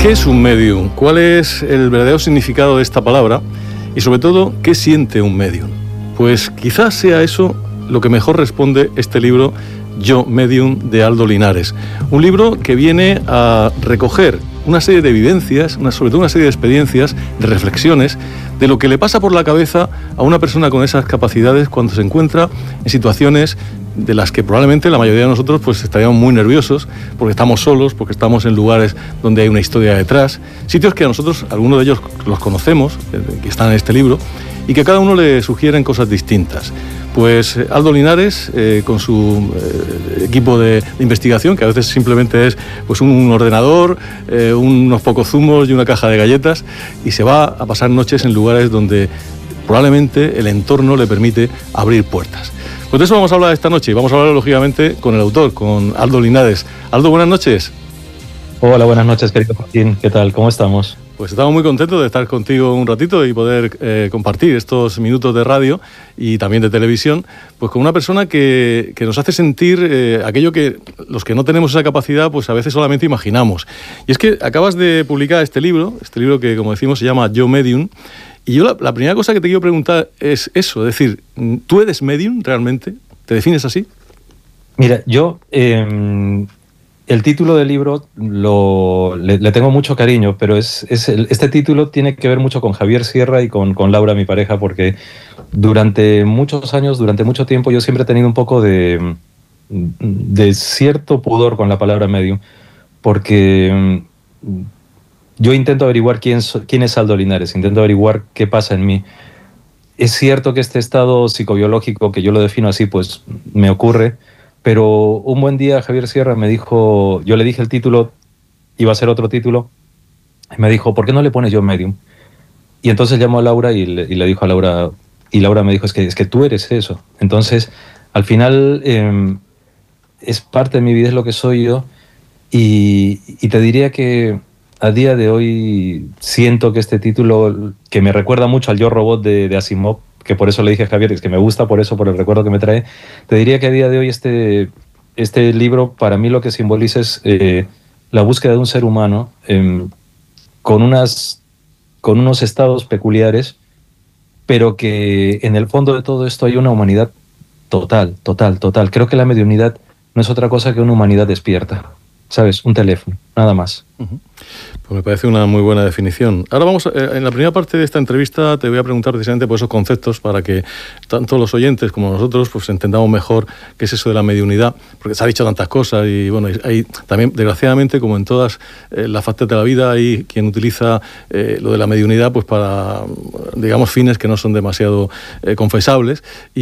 ¿Qué es un medium? ¿Cuál es el verdadero significado de esta palabra? Y sobre todo, ¿qué siente un medium? Pues quizás sea eso lo que mejor responde este libro, Yo, Medium, de Aldo Linares. Un libro que viene a recoger una serie de vivencias, sobre todo una serie de experiencias, de reflexiones, de lo que le pasa por la cabeza a una persona con esas capacidades cuando se encuentra en situaciones de las que probablemente la mayoría de nosotros pues estaríamos muy nerviosos, porque estamos solos, porque estamos en lugares donde hay una historia detrás, sitios que a nosotros, algunos de ellos los conocemos, que están en este libro, y que a cada uno le sugieren cosas distintas. Pues Aldo Linares, con su equipo de investigación, que a veces simplemente es pues un ordenador, unos pocos zumos y una caja de galletas, y se va a pasar noches en lugares donde probablemente el entorno le permite abrir puertas. Pues de eso vamos a hablar esta noche, y vamos a hablar lógicamente con el autor, con Aldo Linares. Aldo, buenas noches. Hola, buenas noches, querido Joaquín. ¿Qué tal? ¿Cómo estamos? Pues estamos muy contentos de estar contigo un ratito y poder compartir estos minutos de radio y también de televisión, pues con una persona que nos hace sentir aquello que los que no tenemos esa capacidad, pues a veces solamente imaginamos. Y es que acabas de publicar este libro que, como decimos, se llama Yo, Medium. Y yo la primera cosa que te quiero preguntar es eso, es decir, ¿tú eres medium realmente? ¿Te defines así? Mira, yo el título del libro le tengo mucho cariño, pero este título tiene que ver mucho con Javier Sierra y con Laura, mi pareja, porque durante muchos años, durante mucho tiempo, yo siempre he tenido un poco de cierto pudor con la palabra medium, porque yo intento averiguar quién es Aldo Linares, intento averiguar qué pasa en mí. Es cierto que este estado psicobiológico, que yo lo defino así, pues me ocurre, pero un buen día Javier Sierra me dijo, yo le dije el título, iba a ser otro título, y me dijo, ¿por qué no le pones Yo, Medium? Y entonces llamó a Laura y le dijo a Laura, y Laura me dijo, es que tú eres eso. Entonces, al final, es parte de mi vida, es lo que soy yo, y te diría que a día de hoy siento que este título, que me recuerda mucho al Yo, Robot de Asimov, que por eso le dije a Javier, es que me gusta por eso, por el recuerdo que me trae, te diría que a día de hoy este libro para mí lo que simboliza es la búsqueda de un ser humano con unos estados peculiares, pero que en el fondo de todo esto hay una humanidad total. Creo que la mediunidad no es otra cosa que una humanidad despierta, ¿sabes? Un teléfono, nada más. Uh-huh. Pues me parece una muy buena definición. Ahora vamos, en la primera parte de esta entrevista te voy a preguntar precisamente por esos conceptos para que tanto los oyentes como nosotros pues entendamos mejor qué es eso de la mediunidad, porque se ha dicho tantas cosas y bueno, hay también, desgraciadamente, como en todas las facetas de la vida, hay quien utiliza lo de la mediunidad pues para, digamos, fines que no son demasiado confesables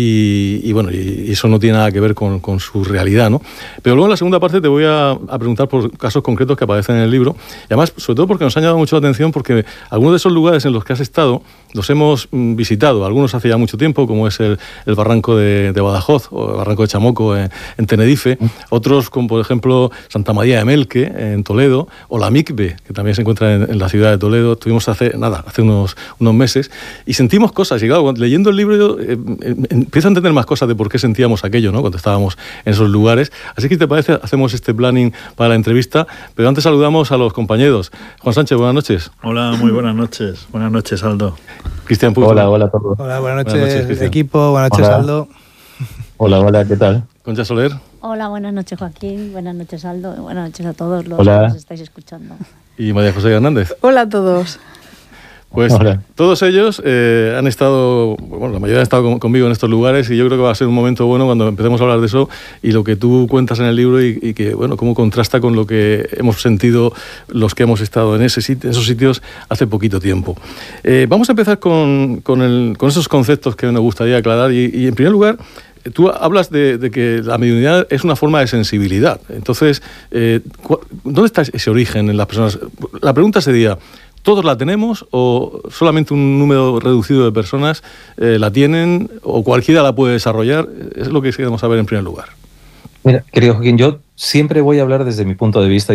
y bueno, y eso no tiene nada que ver con su realidad, ¿no? Pero luego en la segunda parte te voy a preguntar por casos concretos que aparecen en el libro, y además, sobre todo porque nos ha llamado mucho la atención, porque algunos de esos lugares en los que has estado los hemos visitado, algunos hace ya mucho tiempo, como es el barranco de Badajoz o el barranco de Chamoco en Tenerife, otros como por ejemplo Santa María de Melque en Toledo, o la Mikve, que también se encuentra en la ciudad de Toledo. Estuvimos hace unos meses y sentimos cosas, y claro, leyendo el libro yo empiezo a entender más cosas de por qué sentíamos aquello, ¿no?, cuando estábamos en esos lugares. Así que, ¿te parece? Hacemos este planning para la entrevista, pero antes saludamos a los compañeros. Juan Sánchez, buenas noches. Hola, muy buenas noches. Buenas noches, Aldo. Cristian Puig. Hola a todos. Hola, buenas noches equipo, buenas noches, Aldo. Hola, ¿qué tal? Concha Soler. Hola, buenas noches, Joaquín, buenas noches, Aldo, buenas noches a todos los que nos estáis escuchando. Y María José Hernández. Hola a todos. Pues hola. Todos ellos han estado, bueno, la mayoría han estado conmigo en estos lugares, y yo creo que va a ser un momento bueno cuando empecemos a hablar de eso y lo que tú cuentas en el libro y que, bueno, cómo contrasta con lo que hemos sentido los que hemos estado en esos sitios hace poquito tiempo. Vamos a empezar con esos conceptos que nos gustaría aclarar y en primer lugar, tú hablas de que la mediunidad es una forma de sensibilidad. Entonces, ¿dónde está ese origen en las personas? La pregunta sería, ¿todos la tenemos o solamente un número reducido de personas la tienen o cualquiera la puede desarrollar? Es lo que queremos saber en primer lugar. Mira, querido Joaquín, yo siempre voy a hablar desde mi punto de vista.